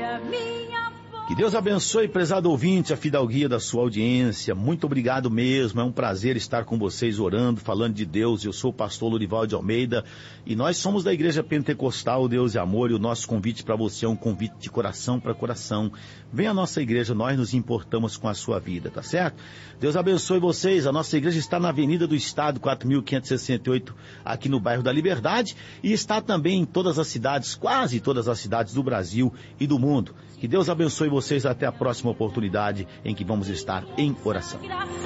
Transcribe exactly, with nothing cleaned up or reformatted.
Que Deus abençoe, prezado ouvinte, a fidalguia da sua audiência. Muito obrigado mesmo, é um prazer estar com vocês orando, falando de Deus. Eu sou o pastor Lorival de Almeida e nós somos da Igreja Pentecostal Deus e Amor, e o nosso convite para você é um convite de coração para coração. Venha à nossa igreja, nós nos importamos com a sua vida, tá certo? Deus abençoe vocês. A nossa igreja está na Avenida do Estado, quatro mil quinhentos e sessenta e oito, aqui no bairro da Liberdade, e está também em todas as cidades, quase todas as cidades do Brasil e do mundo. Que Deus abençoe vocês, até a próxima oportunidade em que vamos estar em oração.